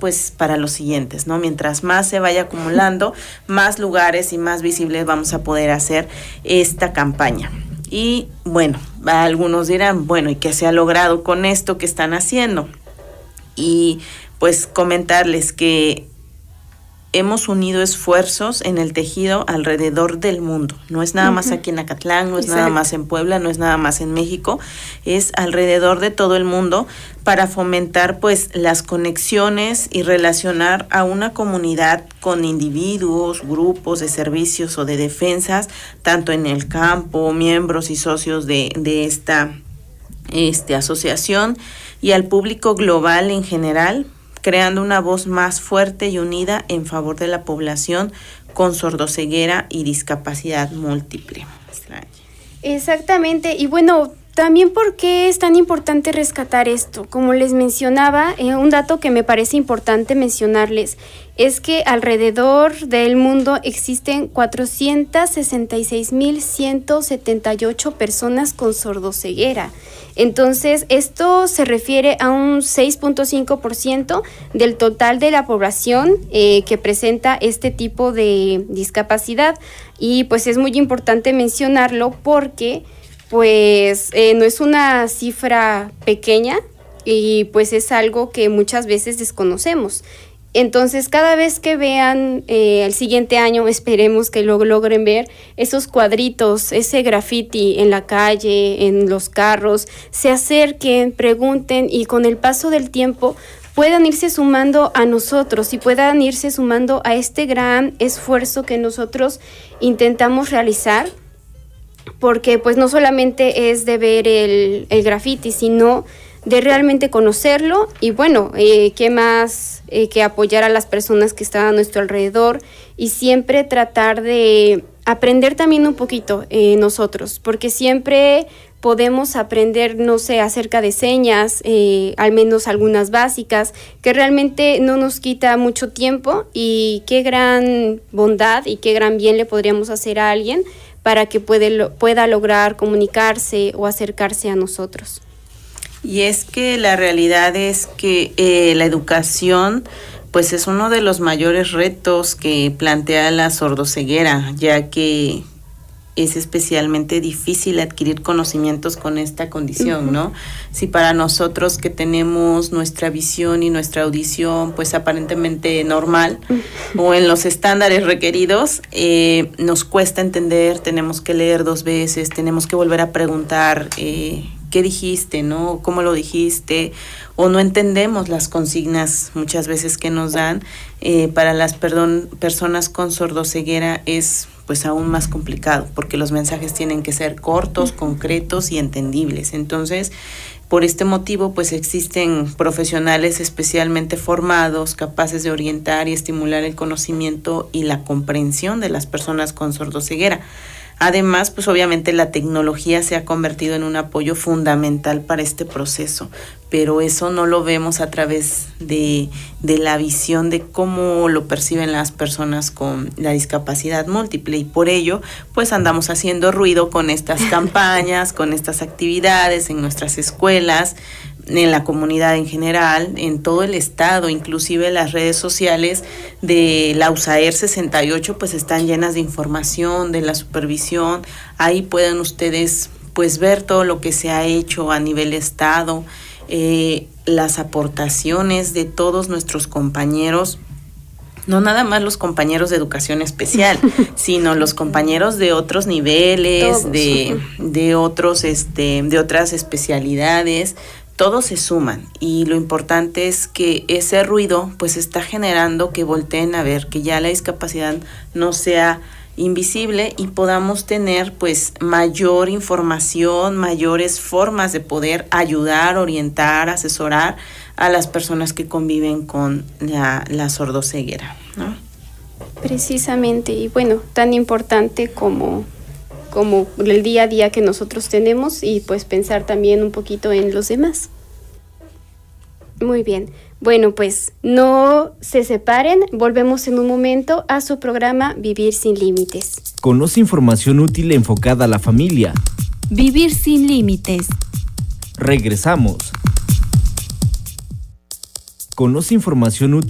pues para los siguientes, ¿no? Mientras más se vaya acumulando, más lugares y más visibles vamos a poder hacer esta campaña. Y bueno, algunos dirán, bueno, ¿y qué se ha logrado con esto que están haciendo? Y pues comentarles que hemos unido esfuerzos en el tejido alrededor del mundo. No es nada más aquí en Acatlán, no es nada más en Puebla, no es nada más en México, es alrededor de todo el mundo para fomentar pues las conexiones y relacionar a una comunidad con individuos, grupos de servicios o de defensas, tanto en el campo, miembros y socios de esta asociación, y al público global en general, creando una voz más fuerte y unida en favor de la población con sordoceguera y discapacidad múltiple. Exactamente, y bueno, también por qué es tan importante rescatar esto. Como les mencionaba, un dato que me parece importante mencionarles es que alrededor del mundo existen 466,178 personas con sordoceguera. Entonces, esto se refiere a un 6.5% del total de la población que presenta este tipo de discapacidad. Y pues es muy importante mencionarlo porque pues no es una cifra pequeña y pues es algo que muchas veces desconocemos. Entonces, cada vez que vean el siguiente año, esperemos que lo logren ver, esos cuadritos, ese graffiti en la calle, en los carros, se acerquen, pregunten y con el paso del tiempo puedan irse sumando a nosotros y puedan irse sumando a este gran esfuerzo que nosotros intentamos realizar, porque pues no solamente es de ver el graffiti, sino de realmente conocerlo y bueno, qué más que apoyar a las personas que están a nuestro alrededor y siempre tratar de aprender también un poquito nosotros, porque siempre podemos aprender, no sé, acerca de señas, al menos algunas básicas, que realmente no nos quita mucho tiempo y qué gran bondad y qué gran bien le podríamos hacer a alguien para que pueda lograr comunicarse o acercarse a nosotros. Y es que la realidad es que la educación pues es uno de los mayores retos que plantea la sordoceguera, ya que es especialmente difícil adquirir conocimientos con esta condición, ¿no? Si para nosotros que tenemos nuestra visión y nuestra audición pues aparentemente normal o en los estándares requeridos, nos cuesta entender, tenemos que leer 2 veces, tenemos que volver a preguntar ¿qué dijiste, no? ¿Cómo lo dijiste? O no entendemos las consignas muchas veces que nos dan. Para las personas con sordoceguera es pues aún más complicado, porque los mensajes tienen que ser cortos, concretos y entendibles. Entonces, por este motivo, pues existen profesionales especialmente formados, capaces de orientar y estimular el conocimiento y la comprensión de las personas con sordoceguera. Además, pues obviamente la tecnología se ha convertido en un apoyo fundamental para este proceso, pero eso no lo vemos a través de la visión de cómo lo perciben las personas con la discapacidad múltiple, y por ello pues andamos haciendo ruido con estas campañas, con estas actividades en nuestras escuelas, en la comunidad en general, en todo el estado, inclusive las redes sociales de la USAER 68 pues están llenas de información, de la supervisión. Ahí pueden ustedes pues ver todo lo que se ha hecho a nivel estado, las aportaciones de todos nuestros compañeros, no nada más los compañeros de educación especial, sino los compañeros de otros niveles, de otros de otras especialidades. Todos se suman, y lo importante es que ese ruido pues está generando que volteen a ver, que ya la discapacidad no sea invisible y podamos tener pues mayor información, mayores formas de poder ayudar, orientar, asesorar a las personas que conviven con la sordoceguera, ¿no? Precisamente, y bueno, tan importante como el día a día que nosotros tenemos, y pues pensar también un poquito en los demás. Muy bien, bueno, pues no se separen, volvemos en un momento a su programa Vivir sin Límites. Conoce información útil enfocada a la familia. Vivir sin Límites. Regresamos. Conoce información útil